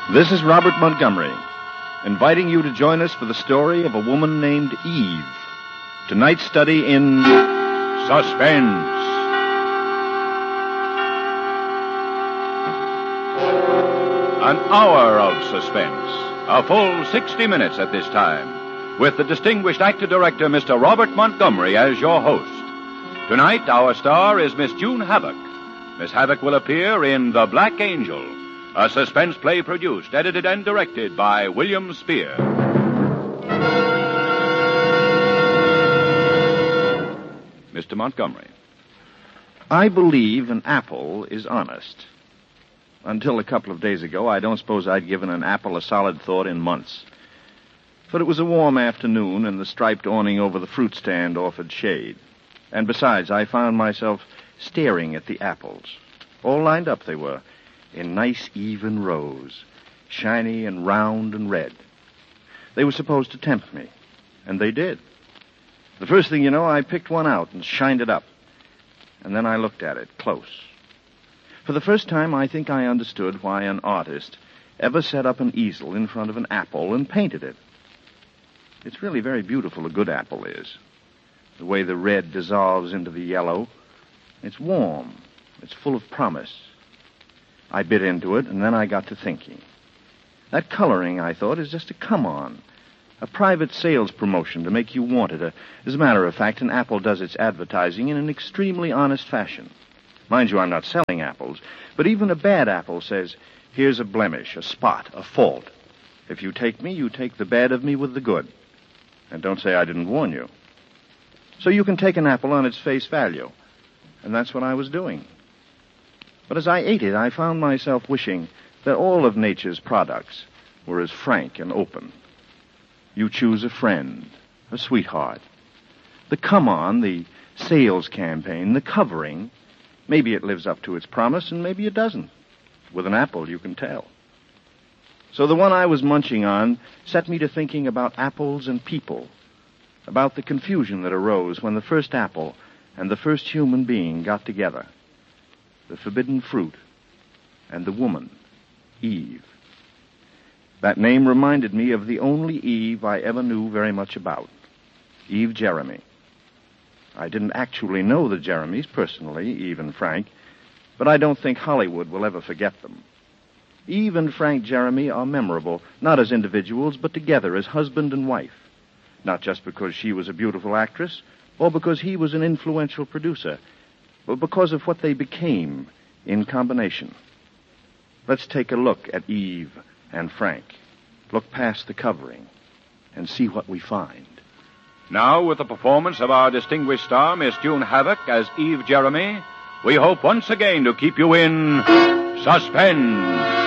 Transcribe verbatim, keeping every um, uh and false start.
This is Robert Montgomery, inviting you to join us for the story of a woman named Eve. Tonight's study in suspense. An hour of suspense. A full sixty minutes at this time, with the distinguished actor-director, Mister Robert Montgomery, as your host. Tonight, our star is Miss June Havoc. Miss Havoc will appear in The Black Angel, a suspense play produced, edited, and directed by William Spear. Mister Montgomery. I believe an apple is honest. Until a couple of days ago, I don't suppose I'd given an apple a solid thought in months. But it was a warm afternoon, and the striped awning over the fruit stand offered shade. And besides, I found myself staring at the apples. All lined up they were, in nice even rows, shiny and round and red. They were supposed to tempt me, and they did. The first thing you know, I picked one out and shined it up. And then I looked at it close. For the first time, I think I understood why an artist ever set up an easel in front of an apple and painted it. It's really very beautiful, a good apple is. The way the red dissolves into the yellow. It's warm. It's full of promise. I bit into it, and then I got to thinking. That coloring, I thought, is just a come-on. A private sales promotion to make you want it. As a matter of fact, an apple does its advertising in an extremely honest fashion. Mind you, I'm not selling apples, but even a bad apple says, here's a blemish, a spot, a fault. If you take me, you take the bad of me with the good. And don't say I didn't warn you. So you can take an apple on its face value. And that's what I was doing. But as I ate it, I found myself wishing that all of nature's products were as frank and open. You choose a friend, a sweetheart. The come-on, the sales campaign, the covering, maybe it lives up to its promise, and maybe it doesn't. With an apple, you can tell. So the one I was munching on set me to thinking about apples and people, about the confusion that arose when the first apple and the first human being got together. The forbidden fruit and the woman, Eve. That name reminded me of the only Eve I ever knew very much about, Eve Jeremy. I didn't actually know the Jeremys personally, Eve and Frank, but I don't think Hollywood will ever forget them. Eve and Frank Jeremy are memorable, not as individuals, but together as husband and wife. Not just because she was a beautiful actress, or because he was an influential producer, but because of what they became in combination. Let's take a look at Eve and Frank. Look past the covering and see what we find. Now, with the performance of our distinguished star, Miss June Havoc, as Eve Jeremy, we hope once again to keep you in suspense.